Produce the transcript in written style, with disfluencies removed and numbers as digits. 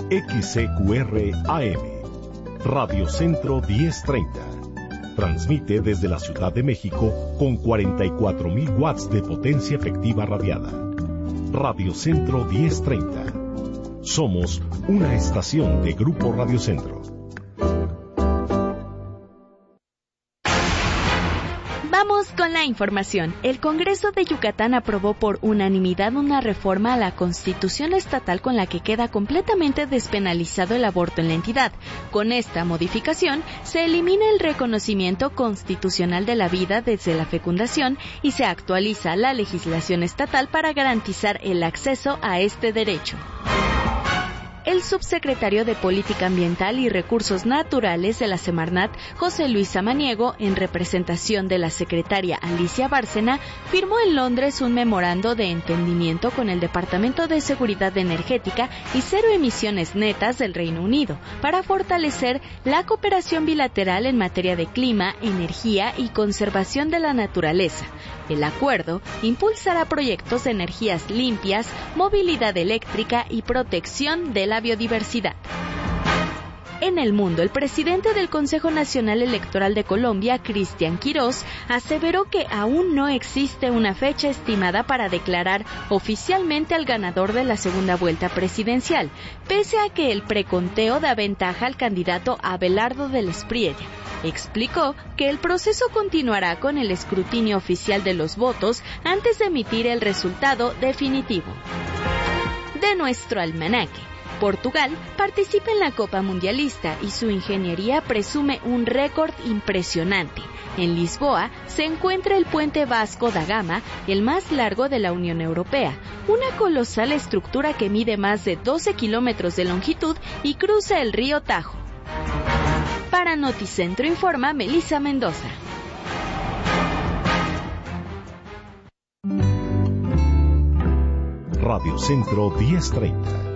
XCQR AM, Radio Centro 1030. Transmite desde la Ciudad de México con 44.000 watts de potencia efectiva radiada. Radio Centro 1030. Somos una estación de Grupo Radio Centro. Vamos con la información. El Congreso de Yucatán aprobó por unanimidad una reforma a la Constitución estatal con la que queda completamente despenalizado el aborto en la entidad. Con esta modificación, se elimina el reconocimiento constitucional de la vida desde la fecundación y se actualiza la legislación estatal para garantizar el acceso a este derecho. El subsecretario de Política Ambiental y Recursos Naturales de la Semarnat, José Luis Samaniego, en representación de la secretaria Alicia Bárcena, firmó en Londres un memorando de entendimiento con el Departamento de Seguridad Energética y Cero Emisiones Netas del Reino Unido para fortalecer la cooperación bilateral en materia de clima, energía y conservación de la naturaleza. El acuerdo impulsará proyectos de energías limpias, movilidad eléctrica y protección de la biodiversidad. En el mundo, el presidente del Consejo Nacional Electoral de Colombia, Cristian Quirós, aseveró que aún no existe una fecha estimada para declarar oficialmente al ganador de la segunda vuelta presidencial, pese a que el preconteo da ventaja al candidato Abelardo del Espriella. Explicó que el proceso continuará con el escrutinio oficial de los votos antes de emitir el resultado definitivo. De nuestro almanaque. Portugal participa en la Copa Mundialista y su ingeniería presume un récord impresionante. En Lisboa se encuentra el puente Vasco da Gama, el más largo de la Unión Europea, una colosal estructura que mide más de 12 kilómetros de longitud y cruza el río Tajo. Para Noticentro informa Melissa Mendoza. Radio Centro 1030.